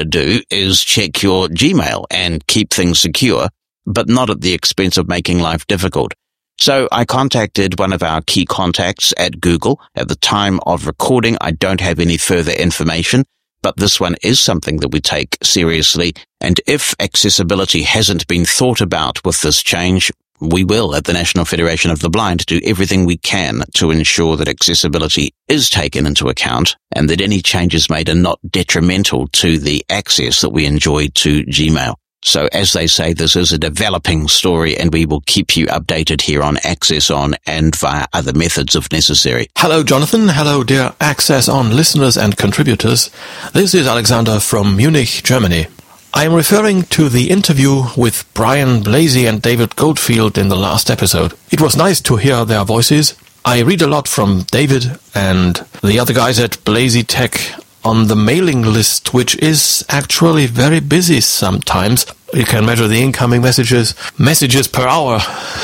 do is check your Gmail and keep things secure, but not at the expense of making life difficult. So I contacted one of our key contacts at Google. At the time of recording, I don't have any further information, but this one is something that we take seriously. And if accessibility hasn't been thought about with this change, we will, at the National Federation of the Blind, do everything we can to ensure that accessibility is taken into account and that any changes made are not detrimental to the access that we enjoy to Gmail. So as they say, this is a developing story, and we will keep you updated here on Access On and via other methods if necessary. Hello, Jonathan. Hello, dear Access On listeners and contributors. This is Alexander from Munich, Germany. I am referring to the interview with Brian Blasey and David Goldfield in the last episode. It was nice to hear their voices. I read a lot from David and the other guys at Blasey Tech on the mailing list, which is actually very busy sometimes. You can measure the incoming messages per hour,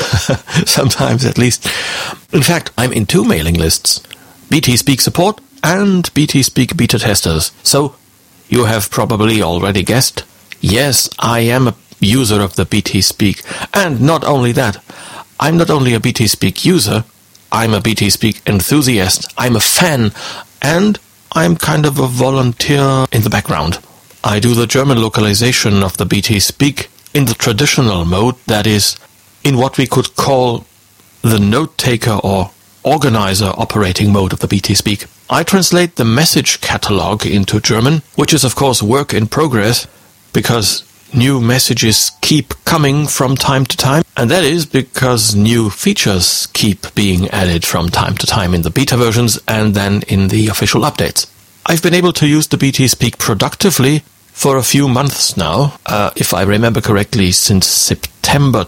sometimes at least. In fact, I'm in 2 mailing lists, BT Speak Support and BT Speak Beta Testers. So you have probably already guessed, yes, I am a user of the BT Speak. And not only that, I'm not only a BT Speak user, I'm a BT Speak enthusiast, I'm a fan, and I'm kind of a volunteer in the background. I do the German localization of the BT Speak in the traditional mode, that is, in what we could call the note-taker or organizer operating mode of the BT Speak. I translate the message catalog into German, which is of course work in progress, because new messages keep coming from time to time, and that is because new features keep being added from time to time in the beta versions and then in the official updates. I've been able to use the BT Speak productively for a few months now, if I remember correctly, since September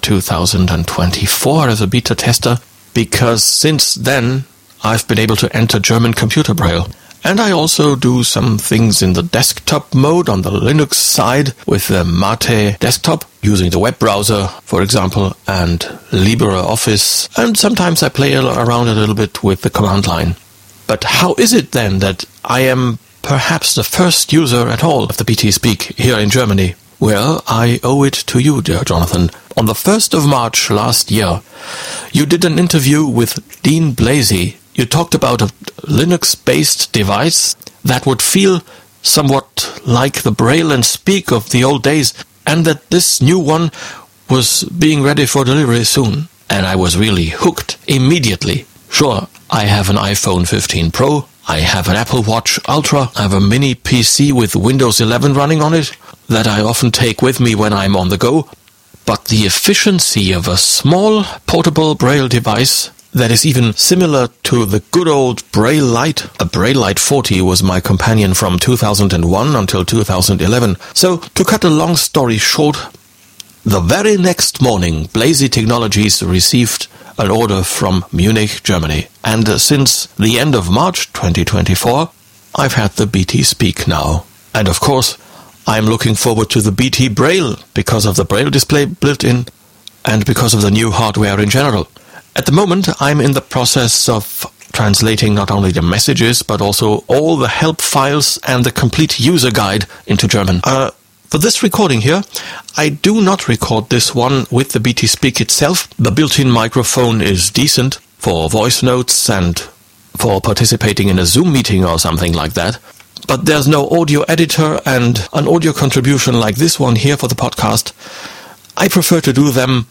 2024 as a beta tester, because since then I've been able to enter German computer braille. And I also do some things in the desktop mode on the Linux side with the Mate desktop, using the web browser, for example, and LibreOffice. And sometimes I play around a little bit with the command line. But how is it then that I am perhaps the first user at all of the BT Speak here in Germany? Well, I owe it to you, dear Jonathan. On the 1st of March last year, you did an interview with Dean Blasey. You talked about a Linux-based device that would feel somewhat like the Braille and Speak of the old days, and that this new one was being ready for delivery soon. And I was really hooked immediately. Sure, I have an iPhone 15 Pro, I have an Apple Watch Ultra, I have a mini PC with Windows 11 running on it that I often take with me when I'm on the go, but the efficiency of a small portable Braille device that is even similar to the good old Braille Lite. A Braille Lite 40 was my companion from 2001 until 2011. So, to cut a long story short, the very next morning, Blasey Technologies received an order from Munich, Germany. And since the end of March 2024, I've had the BT Speak now. And of course, I'm looking forward to the BT Braille because of the Braille display built in and because of the new hardware in general. At the moment, I'm in the process of translating not only the messages, but also all the help files and the complete user guide into German. For this recording here, I do not record this one with the BT Speak itself. The built-in microphone is decent for voice notes and for participating in a Zoom meeting or something like that. But there's no audio editor, and an audio contribution like this one here for the podcast, I prefer to do them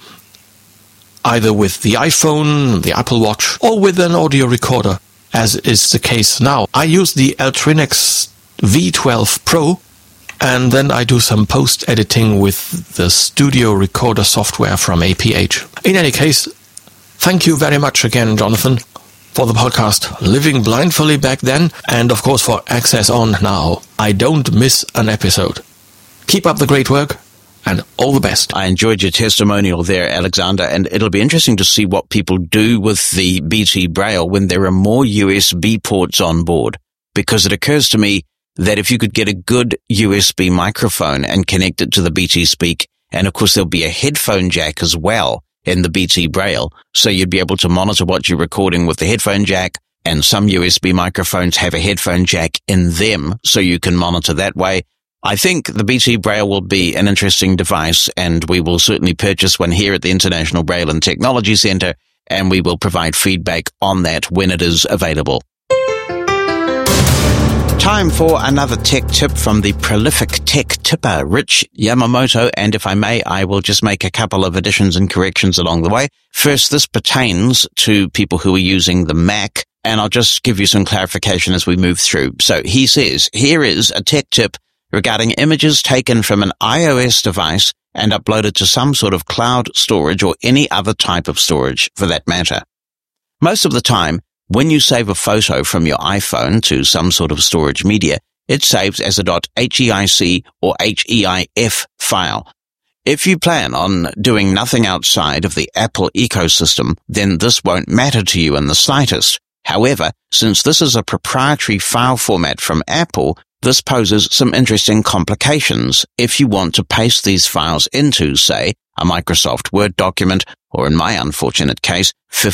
either with the iPhone, the Apple Watch, or with an audio recorder, as is the case now. I use the Eltrinex V12 Pro, and then I do some post-editing with the studio recorder software from APH. In any case, thank you very much again, Jonathan, for the podcast Living Blindfully back then, and of course for Access On now. I don't miss an episode. Keep up the great work, and all the best. I enjoyed your testimonial there, Alexander, and it'll be interesting to see what people do with the BT Braille when there are more USB ports on board, because it occurs to me that if you could get a good USB microphone and connect it to the BT Speak, and of course there'll be a headphone jack as well in the BT Braille, so you'd be able to monitor what you're recording with the headphone jack, and some USB microphones have a headphone jack in them, so you can monitor that way. I think the BT Braille will be an interesting device, and we will certainly purchase one here at the International Braille and Technology Centre, and we will provide feedback on that when it is available. Time for another tech tip from the prolific tech tipper, Rich Yamamoto, and if I may, I will just make a couple of additions and corrections along the way. First, this pertains to people who are using the Mac, and I'll just give you some clarification as we move through. So he says, here is a tech tip regarding images taken from an iOS device and uploaded to some sort of cloud storage or any other type of storage for that matter. Most of the time, when you save a photo from your iPhone to some sort of storage media, it saves as a .heic or HEIF file. If you plan on doing nothing outside of the Apple ecosystem, then this won't matter to you in the slightest. However, since this is a proprietary file format from Apple, this poses some interesting complications if you want to paste these files into, say, a Microsoft Word document, or in my unfortunate case,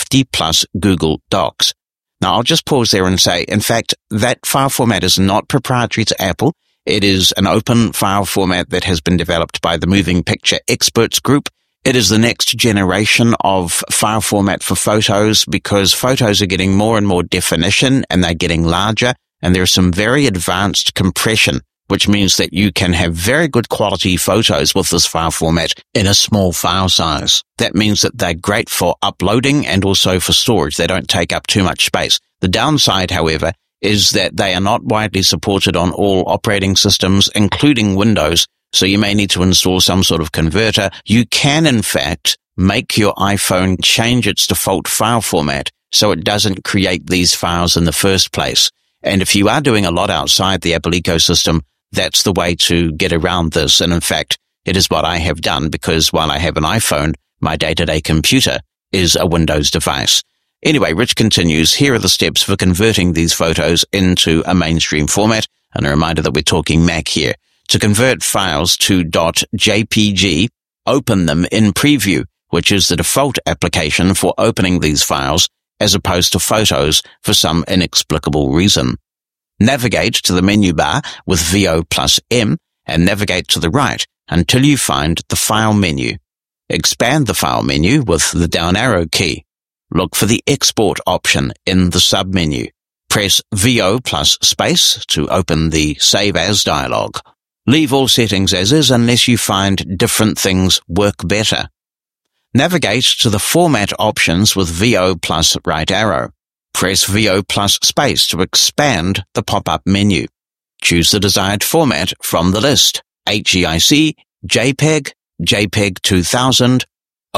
50+ Google Docs. Now, I'll just pause there and say, in fact, that file format is not proprietary to Apple. It is an open file format that has been developed by the Moving Picture Experts Group. It is the next generation of file format for photos because photos are getting more and more definition and they're getting larger. And there's some very advanced compression, which means that you can have very good quality photos with this file format in a small file size. That means that they're great for uploading and also for storage. They don't take up too much space. The downside, however, is that they are not widely supported on all operating systems, including Windows, so you may need to install some sort of converter. You can, in fact, make your iPhone change its default file format so it doesn't create these files in the first place. And if you are doing a lot outside the Apple ecosystem, that's the way to get around this. And in fact, it is what I have done because while I have an iPhone, my day-to-day computer is a Windows device. Anyway, Rich continues, here are the steps for converting these photos into a mainstream format. And a reminder that we're talking Mac here. To convert files to .jpg, open them in Preview, which is the default application for opening these files, as opposed to Photos for some inexplicable reason. Navigate to the menu bar with VO plus M and navigate to the right until you find the File menu. Expand the File menu with the down arrow key. Look for the Export option in the submenu. Press VO plus space to open the Save As dialog. Leave all settings as is unless you find different things work better. Navigate to the Format options with VO plus right arrow. Press VO plus space to expand the pop-up menu. Choose the desired format from the list: HEIC, JPEG, JPEG 2000,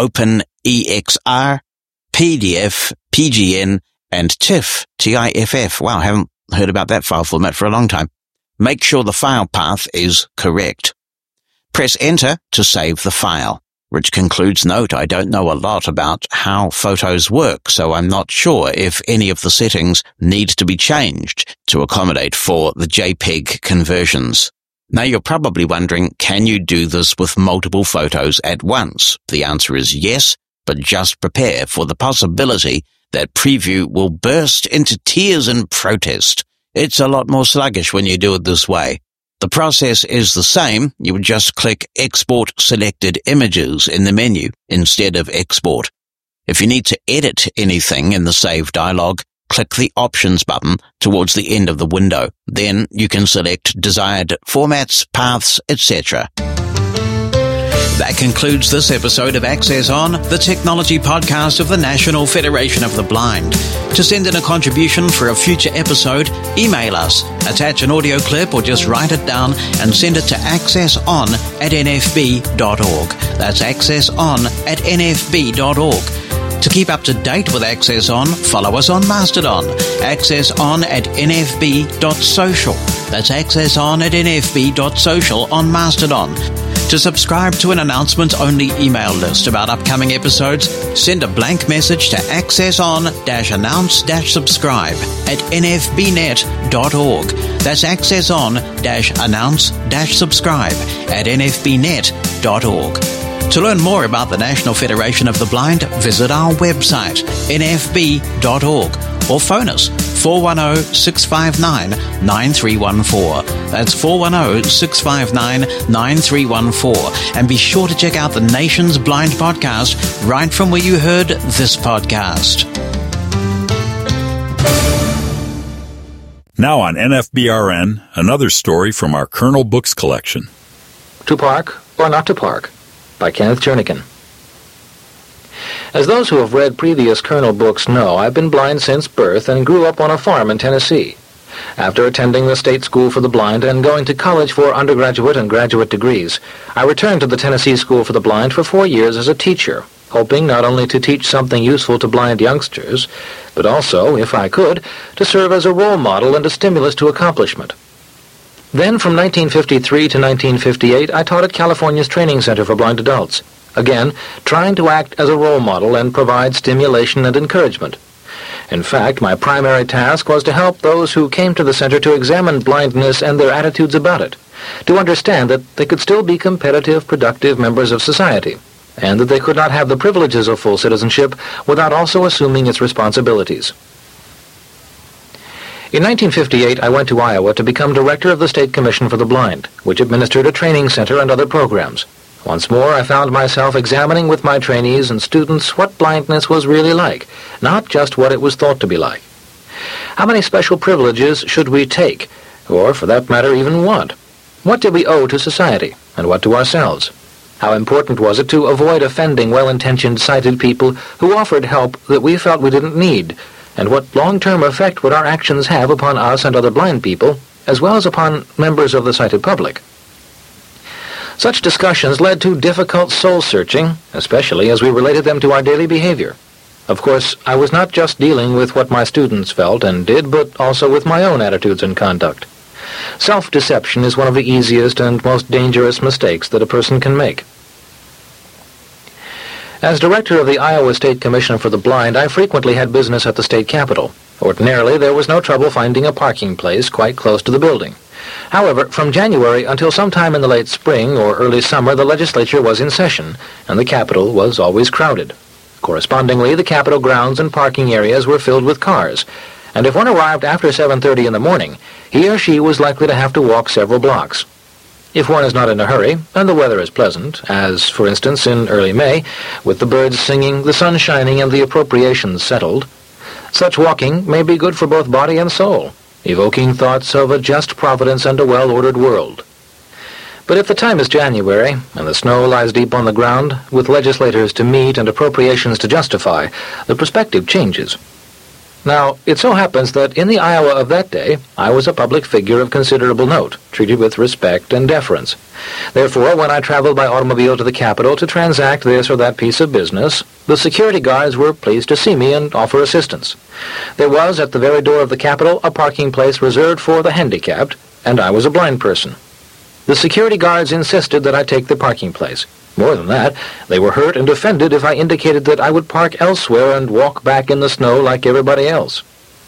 OpenEXR, PDF, PGN, and TIFF, TIFF. Wow, haven't heard about that file format for a long time. Make sure the file path is correct. Press Enter to save the file. Rich concludes, note, I don't know a lot about how photos work, so I'm not sure if any of the settings need to be changed to accommodate for the JPEG conversions. Now you're probably wondering, can you do this with multiple photos at once? The answer is yes, but just prepare for the possibility that Preview will burst into tears in protest. It's a lot more sluggish when you do it this way. The process is the same. You would just click Export Selected Images in the menu instead of Export. If you need to edit anything in the Save dialog, click the Options button towards the end of the window. Then you can select desired formats, paths, etc. That concludes this episode of Access On, the technology podcast of the National Federation of the Blind. To send in a contribution for a future episode, email us, attach an audio clip or just write it down and send it to accesson@nfb.org. That's accesson@nfb.org. To keep up to date with Access On, follow us on Mastodon, accesson@nfb.social. That's accesson@nfb.social on Mastodon. To subscribe to an announcement-only email list about upcoming episodes, send a blank message to accesson-announce-subscribe@nfbnet.org. That's accesson-announce-subscribe@nfbnet.org. To learn more about the National Federation of the Blind, visit our website, nfb.org, or phone us 410-659-9314. That's 410-659-9314. And be sure to check out the Nation's Blind podcast right from where you heard this podcast. Now on NFBRN, another story from our Kernel Books collection. To Park or Not to Park by Kenneth Jernigan. As those who have read previous Kernel books know, I've been blind since birth and grew up on a farm in Tennessee. After attending the State School for the Blind and going to college for undergraduate and graduate degrees, I returned to the Tennessee School for the Blind for 4 years as a teacher, hoping not only to teach something useful to blind youngsters, but also, if I could, to serve as a role model and a stimulus to accomplishment. Then, from 1953 to 1958, I taught at California's Training Center for Blind Adults, again, trying to act as a role model and provide stimulation and encouragement. In fact, my primary task was to help those who came to the center to examine blindness and their attitudes about it, to understand that they could still be competitive, productive members of society, and that they could not have the privileges of full citizenship without also assuming its responsibilities. In 1958, I went to Iowa to become director of the State Commission for the Blind, which administered a training center and other programs. Once more, I found myself examining with my trainees and students what blindness was really like, not just what it was thought to be like. How many special privileges should we take, or, for that matter, even want? What did we owe to society, and what to ourselves? How important was it to avoid offending well-intentioned sighted people who offered help that we felt we didn't need, and what long-term effect would our actions have upon us and other blind people, as well as upon members of the sighted public? Such discussions led to difficult soul-searching, especially as we related them to our daily behavior. Of course, I was not just dealing with what my students felt and did, but also with my own attitudes and conduct. Self-deception is one of the easiest and most dangerous mistakes that a person can make. As director of the Iowa State Commission for the Blind, I frequently had business at the state capitol. Ordinarily, there was no trouble finding a parking place quite close to the building. However, from January until sometime in the late spring or early summer, the legislature was in session, and the Capitol was always crowded. Correspondingly, the Capitol grounds and parking areas were filled with cars, and if one arrived after 7:30 in the morning, he or she was likely to have to walk several blocks. If one is not in a hurry, and the weather is pleasant, as, for instance, in early May, with the birds singing, the sun shining, and the appropriations settled, such walking may be good for both body and soul, evoking thoughts of a just providence and a well-ordered world. But if the time is January, and the snow lies deep on the ground, with legislators to meet and appropriations to justify, the perspective changes. Now, it so happens that in the Iowa of that day, I was a public figure of considerable note, treated with respect and deference. Therefore, when I traveled by automobile to the Capitol to transact this or that piece of business, the security guards were pleased to see me and offer assistance. There was, at the very door of the Capitol, a parking place reserved for the handicapped, and I was a blind person. The security guards insisted that I take the parking place. More than that, they were hurt and offended if I indicated that I would park elsewhere and walk back in the snow like everybody else.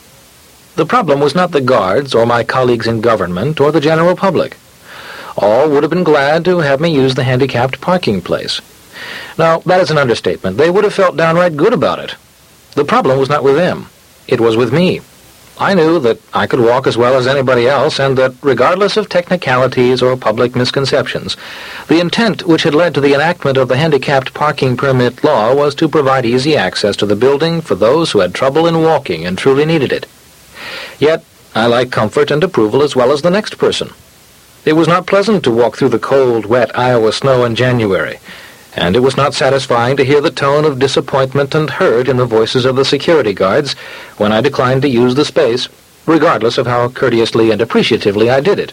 The problem was not the guards or my colleagues in government or the general public. All would have been glad to have me use the handicapped parking place. Now, that is an understatement. They would have felt downright good about it. The problem was not with them. It was with me. I knew that I could walk as well as anybody else, and that, regardless of technicalities or public misconceptions, the intent which had led to the enactment of the handicapped parking permit law was to provide easy access to the building for those who had trouble in walking and truly needed it. Yet, I like comfort and approval as well as the next person. It was not pleasant to walk through the cold, wet Iowa snow in January, and it was not satisfying to hear the tone of disappointment and hurt in the voices of the security guards when I declined to use the space, regardless of how courteously and appreciatively I did it.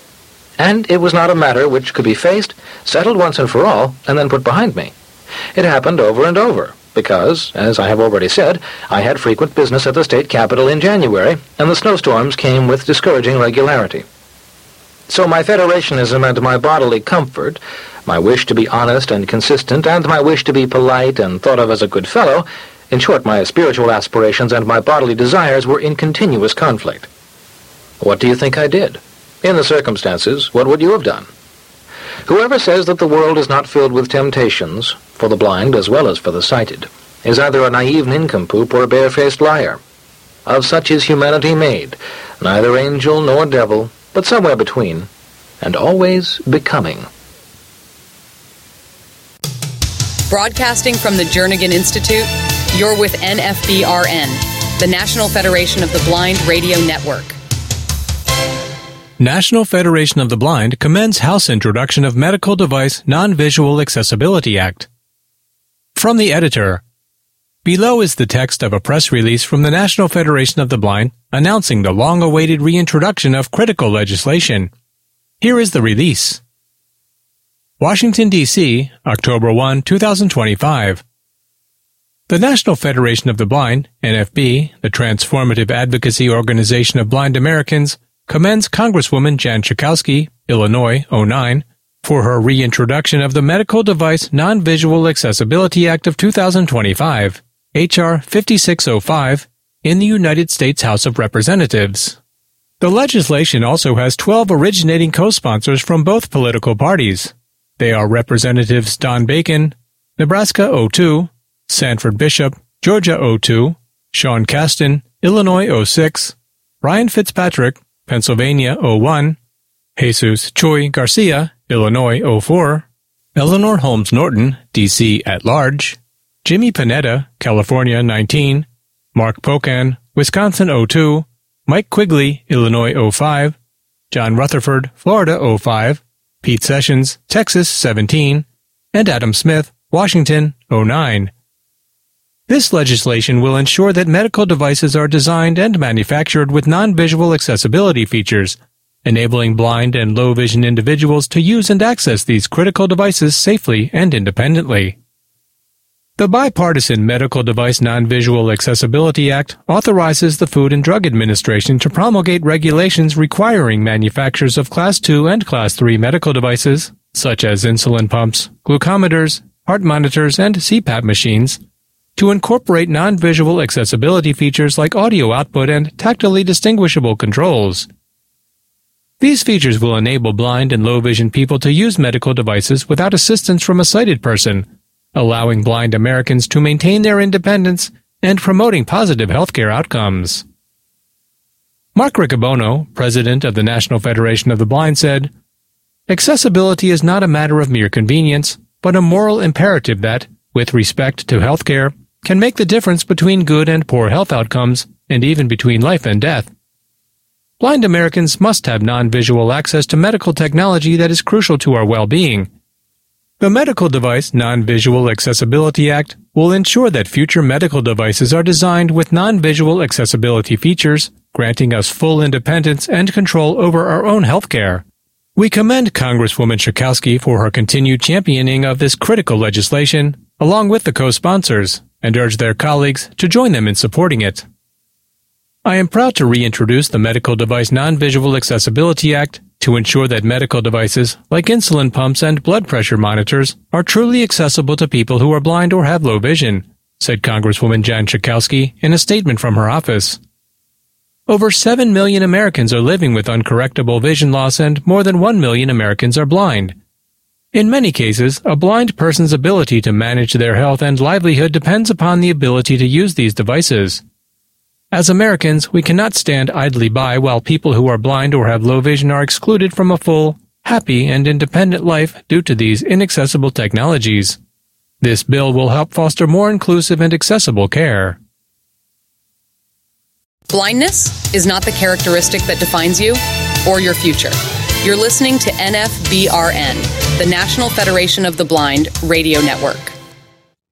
And it was not a matter which could be faced, settled once and for all, and then put behind me. It happened over and over, because, as I have already said, I had frequent business at the state capitol in January, and the snowstorms came with discouraging regularity. So my federationism and my bodily comfort, my wish to be honest and consistent, and my wish to be polite and thought of as a good fellow, in short, my spiritual aspirations and my bodily desires were in continuous conflict. What do you think I did? In the circumstances, what would you have done? Whoever says that the world is not filled with temptations, for the blind as well as for the sighted, is either a naive nincompoop or a barefaced liar. Of such is humanity made, neither angel nor devil, but somewhere between, and always becoming. Broadcasting from the Jernigan Institute, you're with NFBRN, the National Federation of the Blind Radio Network. National Federation of the Blind commends House introduction of Medical Device Non-Visual Accessibility Act. From the editor, below is the text of a press release from the National Federation of the Blind announcing the long-awaited reintroduction of critical legislation. Here is the release. Washington, D.C., October 1, 2025. The National Federation of the Blind, NFB, the transformative advocacy organization of blind Americans, commends Congresswoman Jan Schakowsky, Illinois, 09, for her reintroduction of the Medical Device Non-Visual Accessibility Act of 2025. H.R. 5605, in the United States House of Representatives. The legislation also has 12 originating co-sponsors from both political parties. They are Representatives Don Bacon, Nebraska 02, Sanford Bishop, Georgia 02, Sean Casten, Illinois 06, Ryan Fitzpatrick, Pennsylvania 01, Jesus Choi Garcia, Illinois 04, Eleanor Holmes Norton, D.C. at large, Jimmy Panetta, California 19, Mark Pocan, Wisconsin 02, Mike Quigley, Illinois 05, John Rutherford, Florida 05, Pete Sessions, Texas 17, and Adam Smith, Washington 09. This legislation will ensure that medical devices are designed and manufactured with non-visual accessibility features, enabling blind and low-vision individuals to use and access these critical devices safely and independently. The Bipartisan Medical Device Non-Visual Accessibility Act authorizes the Food and Drug Administration to promulgate regulations requiring manufacturers of Class II and Class III medical devices, such as insulin pumps, glucometers, heart monitors, and CPAP machines, to incorporate non-visual accessibility features like audio output and tactilely distinguishable controls. These features will enable blind and low-vision people to use medical devices without assistance from a sighted person, allowing blind Americans to maintain their independence and promoting positive healthcare outcomes. Mark Riccobono, president of the National Federation of the Blind, said, "Accessibility is not a matter of mere convenience, but a moral imperative that, with respect to healthcare, can make the difference between good and poor health outcomes, and even between life and death. Blind Americans must have non-visual access to medical technology that is crucial to our well-being. The Medical Device Non-Visual Accessibility Act will ensure that future medical devices are designed with non-visual accessibility features, granting us full independence and control over our own healthcare. We commend Congresswoman Schakowsky for her continued championing of this critical legislation, along with the co-sponsors, and urge their colleagues to join them in supporting it. I am proud to reintroduce the Medical Device Non-Visual Accessibility Act to ensure that medical devices, like insulin pumps and blood pressure monitors, are truly accessible to people who are blind or have low vision, said Congresswoman Jan Schakowsky in a statement from her office. Over 7 million Americans are living with uncorrectable vision loss and more than 1 million Americans are blind. In many cases, a blind person's ability to manage their health and livelihood depends upon the ability to use these devices. As Americans, we cannot stand idly by while people who are blind or have low vision are excluded from a full, happy, and independent life due to these inaccessible technologies. This bill will help foster more inclusive and accessible care. Blindness is not the characteristic that defines you or your future. You're listening to NFBRN, the National Federation of the Blind Radio Network.